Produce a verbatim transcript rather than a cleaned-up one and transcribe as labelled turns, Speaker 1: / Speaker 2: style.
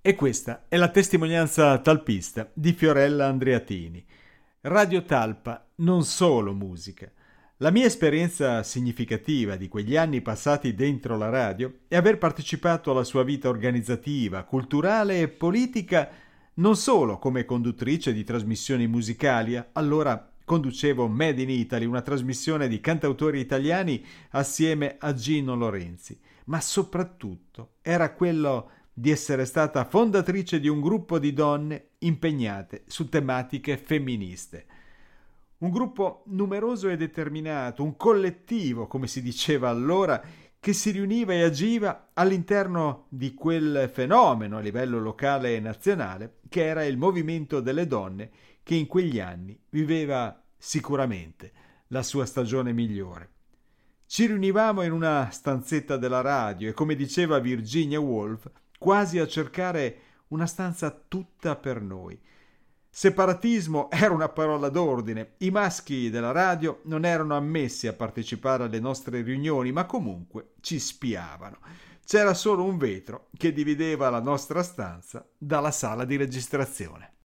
Speaker 1: E questa è la testimonianza talpista di Fiorella Andreatini. Radio Talpa, non solo musica. La mia esperienza significativa di quegli anni passati dentro la radio è aver partecipato alla sua vita organizzativa, culturale e politica non solo come conduttrice di trasmissioni musicali. Allora conducevo Made in Italy, una trasmissione di cantautori italiani assieme a Gino Lorenzi, ma soprattutto era quello di essere stata fondatrice di un gruppo di donne impegnate su tematiche femministe. Un gruppo numeroso e determinato, un collettivo, come si diceva allora, che si riuniva e agiva all'interno di quel fenomeno a livello locale e nazionale che era il movimento delle donne, che in quegli anni viveva sicuramente la sua stagione migliore. Ci riunivamo in una stanzetta della radio e, come diceva Virginia Woolf, quasi a cercare una stanza tutta per noi. Separatismo era una parola d'ordine. I maschi della radio non erano ammessi a partecipare alle nostre riunioni, ma comunque ci spiavano. C'era solo un vetro che divideva la nostra stanza dalla sala di registrazione.